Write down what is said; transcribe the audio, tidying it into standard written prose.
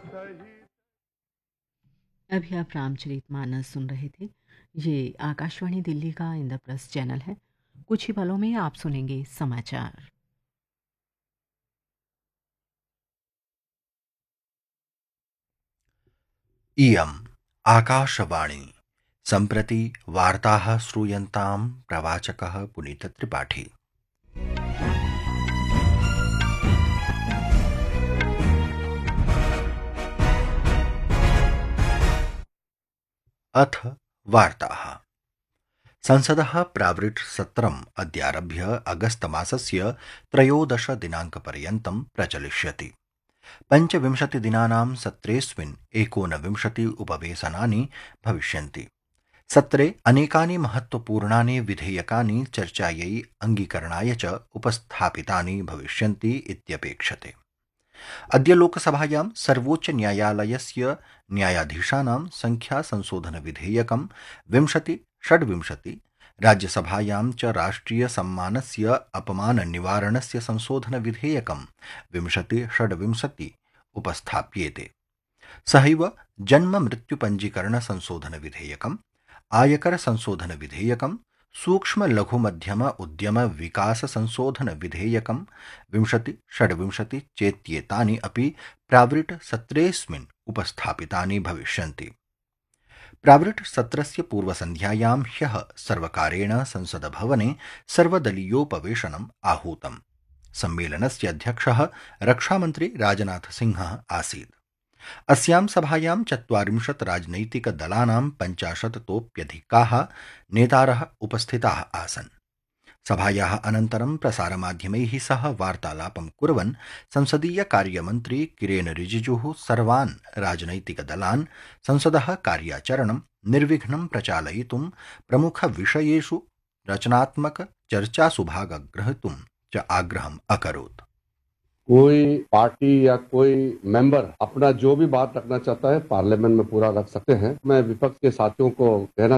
अभी आप रामचरितमानस सुन रहे थे। ये आकाशवाणी दिल्ली का इंद्रप्रस्थ चैनल है। कुछ ही पलों में आप सुनेंगे समाचार। इयम् आकाशवाणी सम्प्रति वार्ताः श्रूयन्तां प्रवाचकः पुनीतत्रिपाठी। अथ वार्ताः। संसदः प्रावृट् सत्रम् अद्यारभ्य अगस्तमासस्य 13 दिनाङ्कपर्यन्तं प्रचलिष्यति। 15 दिनानां सत्रेऽस्मिन् 19 उपवेशनानि भविष्यन्ति। सत्रे अनेकानि महत्वपूर्णानि विधेयकानि चर्चायै अङ्गीकरणाय च उपस्थापितानि भविष्यन्ति इत्यपेक्षते। अद्य लोकसभायां सर्वोच्चन्यायालयस्य न्यायाधीशानां संख्यासंशोधनविधेयकं 2026, राज्यसभायां च राष्ट्रियसम्मानस्य अपमाननिवारणस्य संशोधनविधेयकं 2026 उपस्थाप्येते। सहैव जन्ममृत्युपञ्जीकरणसंशोधनविधेयकम्, आयकरसंशोधनविधेयकं, सूक्ष्मलघुमध्यम उद्यम विकाससंशोधनविधेयकं 2026 चेत्येतानि अपि प्रावृट् सत्रेऽस्मिन् उपस्थापितानि भविष्यन्ति। प्रावृट् सत्रस्य पूर्वसन्ध्यायां ह्यः सर्वकारेण संसदभवने सर्वदलीयोपवेशनम् आहूतम्। सम्मेलनस्य अध्यक्षः रक्षामन्त्री राजनाथसिंहः आसीत्। अस्यां सभायां 40 राजनैतिकदलानां 50तोऽप्यधिकाः नेतारः उपस्थिताः आसन्। सभायाः अनन्तरं प्रसारमाध्यमैः सह वार्तालापं कुर्वन् संसदीयकार्यमन्त्री किरेन रिजिजुः सर्वान् राजनैतिकदलान् संसदः कार्याचरणं निर्विघ्नं प्रचालयितुं प्रमुखविषयेषु रचनात्मकचर्चासु भागग्रहीतुं च आग्रहम् अकरोत्। कोई पार्टी या कोई मेंबर अपना जो भी बात रखना चाहता है पार्लियामेंट में पूरा रख सकते हैं। मैं विपक्ष के साथियों को कहना